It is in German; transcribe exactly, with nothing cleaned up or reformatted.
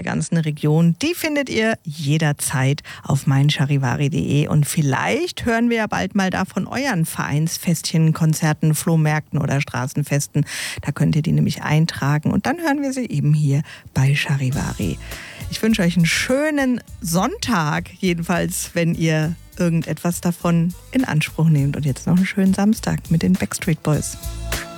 ganzen Region, die findet ihr jederzeit auf meincharivari punkt de. Und vielleicht hören wir ja bald mal da von euren Vereinsfestchen, Konzerten, Flohmärkten oder Straßenfesten. Da könnt ihr die nämlich eintragen und dann hören wir sie eben hier bei Charivari. Ich wünsche euch einen schönen Sonntag, jedenfalls, wenn ihr irgendetwas davon in Anspruch nehmt. Und jetzt noch einen schönen Samstag mit den Backstreet Boys.